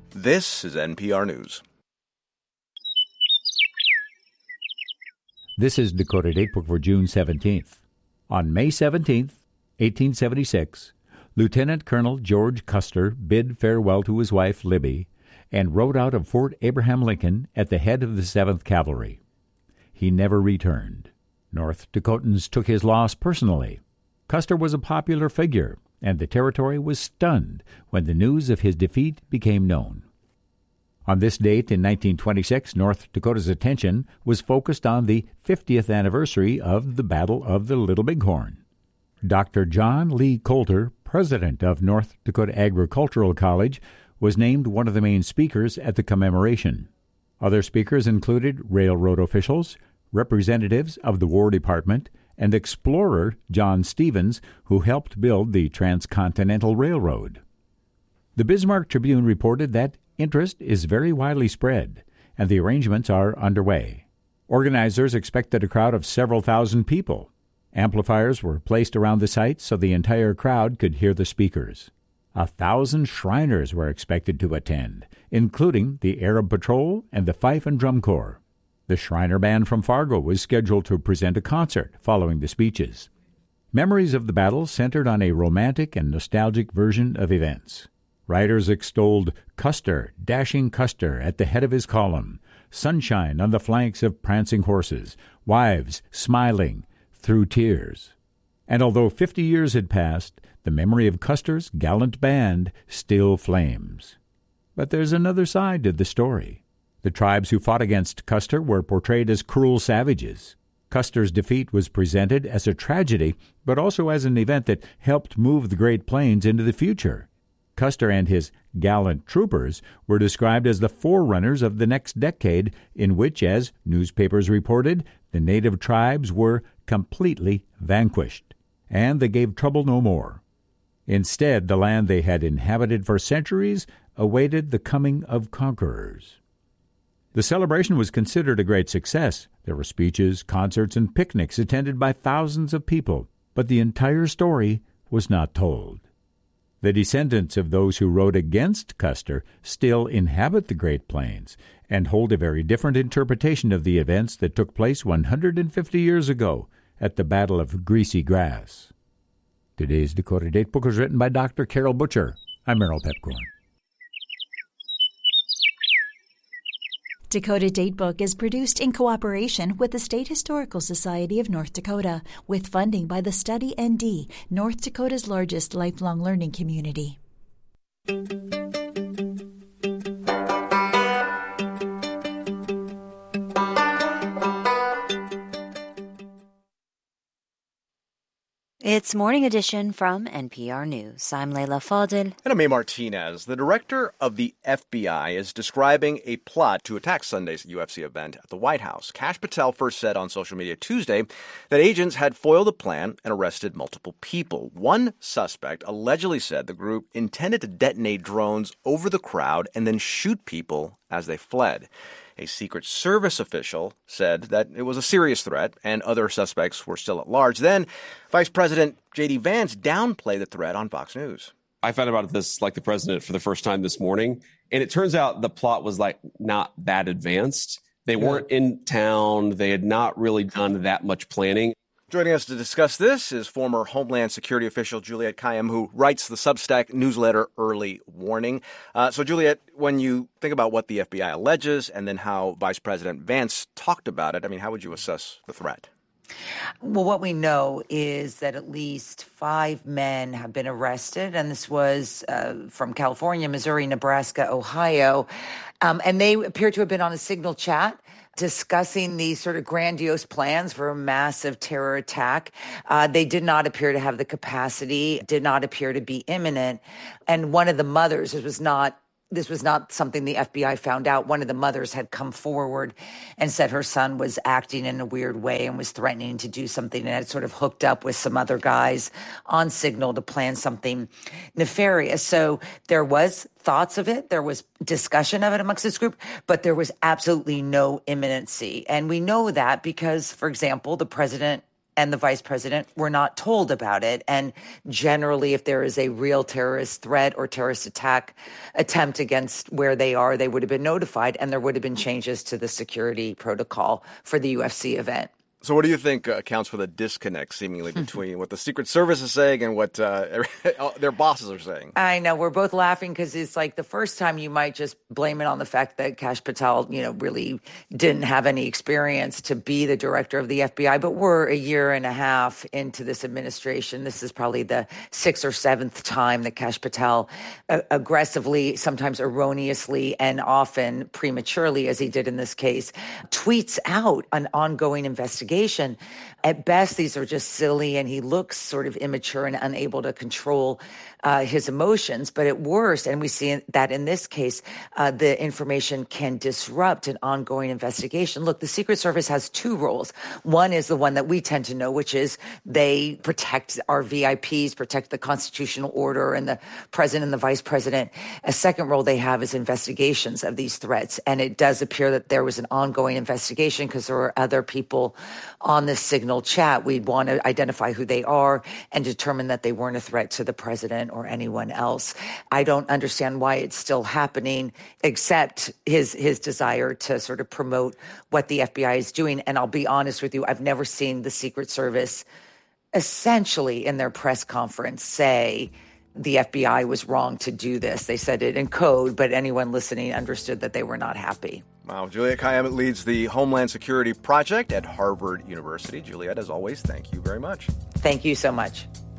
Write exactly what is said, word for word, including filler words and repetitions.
This is N P R News. This is Dakota Datebook for June seventeenth. On May seventeenth, eighteen seventy-six, Lieutenant Colonel George Custer bid farewell to his wife, Libby, and rode out of Fort Abraham Lincoln at the head of the seventh Cavalry. He never returned. North Dakotans took his loss personally. Custer was a popular figure, and the territory was stunned when the news of his defeat became known. On this date in nineteen twenty-six, North Dakota's attention was focused on the fiftieth anniversary of the Battle of the Little Bighorn. Doctor John Lee Coulter, president of North Dakota Agricultural College, was named one of the main speakers at the commemoration. Other speakers included railroad officials, representatives of the War Department, and explorer John Stevens, who helped build the Transcontinental Railroad. The Bismarck Tribune reported that interest is very widely spread, and the arrangements are underway. Organizers expected a crowd of several thousand people. Amplifiers were placed around the site so the entire crowd could hear the speakers. A thousand Shriners were expected to attend, including the Arab Patrol and the Fife and Drum Corps. The Shriner Band from Fargo was scheduled to present a concert following the speeches. Memories of the battle centered on a romantic and nostalgic version of events. Writers extolled Custer, dashing Custer at the head of his column, sunshine on the flanks of prancing horses, wives smiling through tears. And although fifty years had passed, the memory of Custer's gallant band still flames. But there's another side to the story. The tribes who fought against Custer were portrayed as cruel savages. Custer's defeat was presented as a tragedy, but also as an event that helped move the Great Plains into the future. Custer and his gallant troopers were described as the forerunners of the next decade, in which, as newspapers reported, the native tribes were completely vanquished, and they gave trouble no more. Instead, the land they had inhabited for centuries awaited the coming of conquerors. The celebration was considered a great success. There were speeches, concerts, and picnics attended by thousands of people, but the entire story was not told. The descendants of those who rode against Custer still inhabit the Great Plains and hold a very different interpretation of the events that took place one hundred fifty years ago at the Battle of Greasy Grass. Today's Dakota Datebook was written by Doctor Carol Butcher. I'm Merrill Pepcorn. Dakota Datebook is produced in cooperation with the State Historical Society of North Dakota, with funding by the Study N D, North Dakota's largest lifelong learning community. It's Morning Edition from N P R News. I'm Leila Fadel. And I'm May Martinez. The director of the F B I is describing a plot to attack Sunday's U F C event at the White House. Kash Patel first said on social media Tuesday that agents had foiled the plan and arrested multiple people. One suspect allegedly said the group intended to detonate drones over the crowd and then shoot people as they fled. A Secret Service official said that it was a serious threat and other suspects were still at large. Then, Vice President J D. Vance downplayed the threat on Fox News. I found out this like the president for the first time this morning, and it turns out the plot was like not that advanced. They yeah. weren't in town. They had not really done that much planning. Joining us to discuss this is former Homeland Security official Juliette Kayyem, who writes the Substack newsletter Early Warning. Uh, so, Juliette, when you think about what the F B I alleges and then how Vice President Vance talked about it, I mean, how would you assess the threat? Well, what we know is that at least five men have been arrested, and this was uh, from California, Missouri, Nebraska, Ohio, um, and they appear to have been on a Signal chat discussing these sort of grandiose plans for a massive terror attack. Uh, they did not appear to have the capacity, did not appear to be imminent. And one of the mothers, this was not This was not something the F B I found out. One of the mothers had come forward and said her son was acting in a weird way and was threatening to do something, and had sort of hooked up with some other guys on Signal to plan something nefarious. So there was thoughts of it. There was discussion of it amongst this group, but there was absolutely no imminency. And we know that because, for example, the president and the vice president were not told about it. And generally, if there is a real terrorist threat or terrorist attack attempt against where they are, they would have been notified, and there would have been changes to the security protocol for the U F C event. So what do you think uh, accounts for the disconnect seemingly between what the Secret Service is saying and what uh, their bosses are saying? I know. We're both laughing because it's like the first time you might just blame it on the fact that Kash Patel, you know, really didn't have any experience to be the director of the F B I. But we're a year and a half into this administration. This is probably the sixth or seventh time that Kash Patel uh, aggressively, sometimes erroneously, and often prematurely, as he did in this case, tweets out an ongoing investigation. At best, these are just silly, and he looks sort of immature and unable to control uh, his emotions. But at worst, and we see that in this case, uh, the information can disrupt an ongoing investigation. Look, the Secret Service has two roles. One is the one that we tend to know, which is they protect our V I Ps, protect the constitutional order and the president and the vice president. A second role they have is investigations of these threats. And it does appear that there was an ongoing investigation because there were other people on this signal chat. We'd want to identify who they are and determine that they weren't a threat to the president or anyone else. I don't understand why it's still happening, except his his desire to sort of promote what the F B I is doing. And I'll be honest with you, I've never seen the Secret Service essentially in their press conference say the F B I was wrong to do this. They said it in code, but anyone listening understood that they were not happy. Wow. Juliette Kayyem leads the Homeland Security Project at Harvard University. Juliette, as always, thank you very much. Thank you so much.